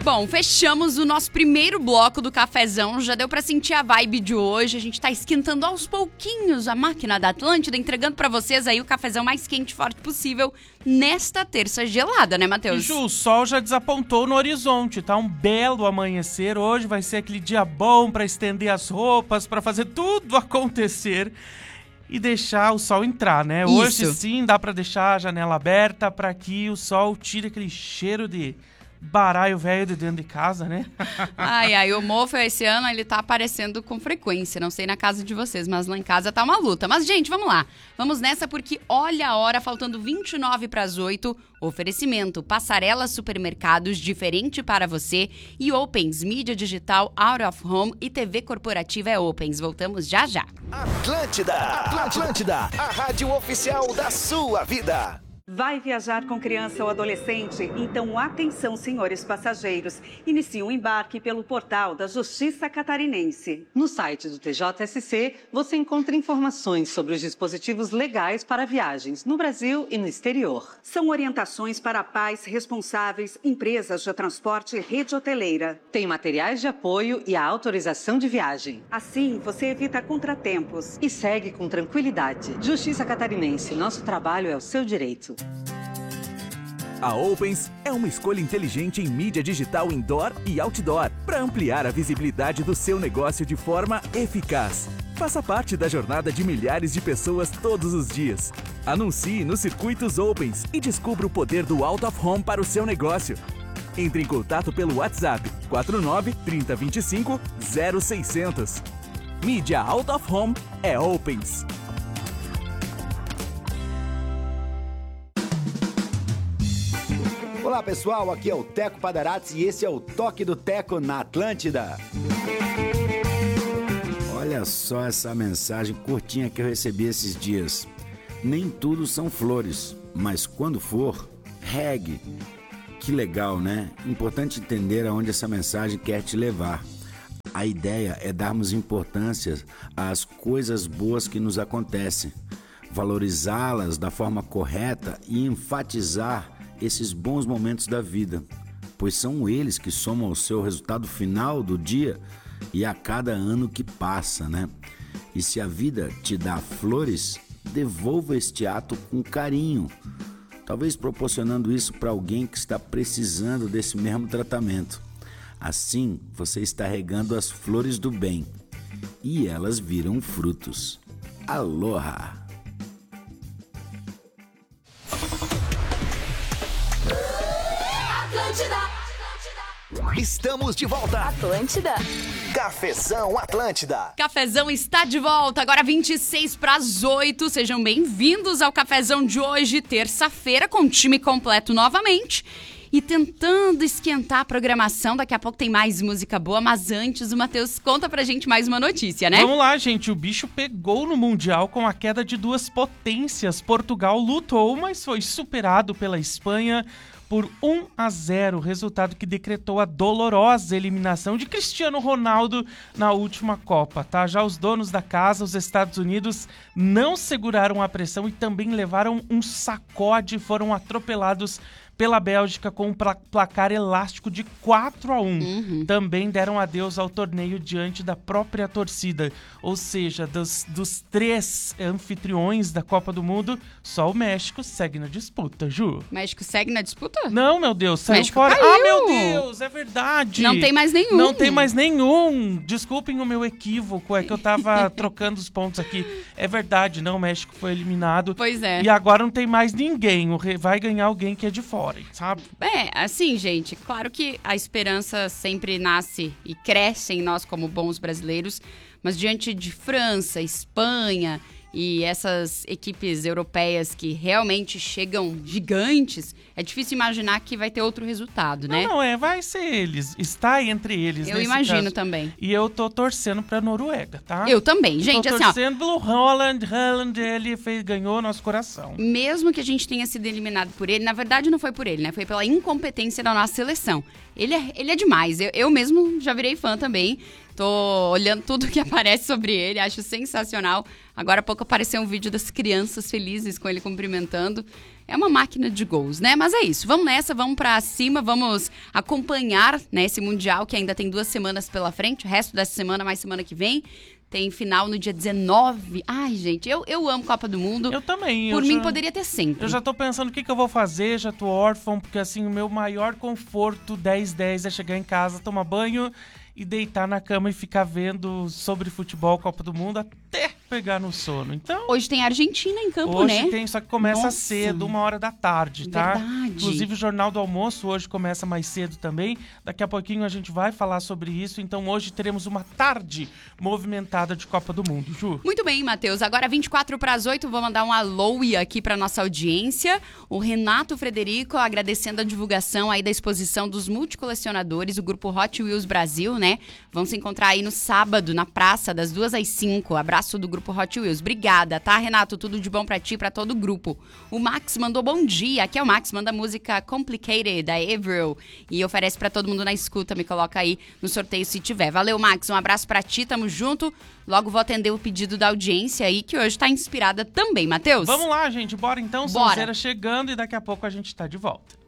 Bom, fechamos o nosso primeiro bloco do cafezão. Já deu pra sentir a vibe de hoje. A gente tá esquentando aos pouquinhos a máquina da Atlântida, entregando pra vocês aí o cafezão mais quente e forte possível nesta terça gelada, né, Matheus? E Ju, o sol já desapontou no horizonte, tá um belo amanhecer. Hoje vai ser aquele dia bom pra estender as roupas, pra fazer tudo acontecer e deixar o sol entrar, né? Isso. Hoje sim dá pra deixar a janela aberta pra que o sol tire aquele cheiro de baralho velho de dentro de casa, né? Ai, o mofo esse ano ele tá aparecendo com frequência. Não sei na casa de vocês, mas lá em casa tá uma luta. Mas, gente, vamos lá. Vamos nessa porque olha a hora, faltando 29 para as 8. Oferecimento, Passarela Supermercados, diferente para você. E Opens, mídia digital, out of home e TV corporativa é Opens. Voltamos já já. Atlântida, a rádio oficial da sua vida. Vai viajar com criança ou adolescente? Então, atenção, senhores passageiros. Inicie o embarque pelo portal da Justiça Catarinense. No site do TJSC, você encontra informações sobre os dispositivos legais para viagens no Brasil e no exterior. São orientações para pais responsáveis, empresas de transporte e rede hoteleira. Tem materiais de apoio e a autorização de viagem. Assim, você evita contratempos. E segue com tranquilidade. Justiça Catarinense, nosso trabalho é o seu direito. A Opens é uma escolha inteligente em mídia digital indoor e outdoor para ampliar a visibilidade do seu negócio de forma eficaz. Faça parte da jornada de milhares de pessoas todos os dias. Anuncie nos circuitos Opens e descubra o poder do Out of Home para o seu negócio. Entre em contato pelo WhatsApp 49 3025 0600. Mídia Out of Home é Opens. Olá pessoal, aqui é o Teco Padarates e esse é o Toque do Teco na Atlântida. Olha só essa mensagem curtinha que eu recebi esses dias. Nem tudo são flores, mas quando for, regue. Que legal, né? Importante entender aonde essa mensagem quer te levar. A ideia é darmos importância às coisas boas que nos acontecem, valorizá-las da forma correta e enfatizar esses bons momentos da vida, pois são eles que somam ao seu resultado final do dia e a cada ano que passa, né? E se a vida te dá flores, devolva este ato com carinho, talvez proporcionando isso para alguém que está precisando desse mesmo tratamento. Assim, você está regando as flores do bem e elas viram frutos. Aloha! Estamos de volta. Atlântida. Cafezão Atlântida. Cafezão está de volta, agora 26 para as 8. Sejam bem-vindos ao Cafezão de hoje, terça-feira, com o time completo novamente. E tentando esquentar a programação, daqui a pouco tem mais música boa, mas antes o Matheus conta pra gente mais uma notícia, né? Vamos lá, gente, o bicho pegou no Mundial com a queda de duas potências. Portugal lutou, mas foi superado pela Espanha por 1-0, resultado que decretou a dolorosa eliminação de Cristiano Ronaldo na última Copa, tá? Já os donos da casa, os Estados Unidos, não seguraram a pressão e também levaram um sacode, foram atropelados pela Bélgica com um placar elástico de 4-1. Também deram adeus ao torneio diante da própria torcida. Ou seja, dos três anfitriões da Copa do Mundo, só o México segue na disputa, Ju. México segue na disputa? Não, meu Deus, saiu México fora. caiu. Ah, meu Deus, é verdade. Não tem mais nenhum. Não tem mais nenhum. Desculpem o meu equívoco, é que eu tava trocando os pontos aqui. É verdade, não, o México foi eliminado. Pois é. E agora não tem mais ninguém. Vai ganhar alguém que é de fora, sabe? Assim, gente, claro que a esperança sempre nasce e cresce em nós como bons brasileiros, mas diante de França, Espanha e essas equipes europeias que realmente chegam gigantes, é difícil imaginar que vai ter outro resultado, né? Não, vai ser eles. Está entre eles. Eu nesse imagino caso. também. E eu tô torcendo pra Noruega, tá? Eu também, gente, tô assim, ó. torcendo pelo Haaland, ele ganhou nosso coração. Mesmo que a gente tenha sido eliminado por ele, na verdade não foi por ele, né? Foi pela incompetência da nossa seleção. Ele é demais. Eu mesmo já virei fã também. Tô olhando tudo que aparece sobre ele, acho sensacional. Agora há pouco apareceu um vídeo das crianças felizes com ele cumprimentando. É uma máquina de gols, né? Mas é isso, vamos nessa, vamos pra cima, vamos acompanhar, né, esse Mundial que ainda tem 2 semanas pela frente, o resto dessa semana, mais semana que vem. Tem final no dia 19. Ai, gente, eu amo Copa do Mundo. Eu também. Por mim, poderia ter sempre. Eu já tô pensando o que eu vou fazer, já tô órfão, porque assim, o meu maior conforto 10-10 é chegar em casa, tomar banho e deitar na cama e ficar vendo sobre futebol, Copa do Mundo, até pegar no sono. Então, hoje tem Argentina em campo, hoje né? tem, só que começa Nossa. cedo, 1h da tarde, tá? Verdade. Inclusive o Jornal do Almoço hoje começa mais cedo também. Daqui a pouquinho a gente vai falar sobre isso. Então hoje teremos uma tarde movimentada de Copa do Mundo, Ju. Muito bem, Matheus. Agora 7:24, vou mandar um alô aqui para nossa audiência. O Renato Frederico agradecendo a divulgação aí da exposição dos multicolecionadores, o grupo Hot Wheels Brasil, né? Vão se encontrar aí no sábado, na praça, das 2 às 5. Abraço do grupo Hot Wheels. Obrigada, tá, Renato? Tudo de bom pra ti e pra todo o grupo. O Max mandou bom dia. Aqui é o Max, manda a música Complicated, da Avril. E oferece pra todo mundo na escuta. Me coloca aí no sorteio se tiver. Valeu, Max. Um abraço pra ti, tamo junto. Logo vou atender o pedido da audiência aí, que hoje tá inspirada também, Matheus. Vamos lá, gente. Bora então. Bora. Sonzeira chegando e daqui a pouco a gente tá de volta.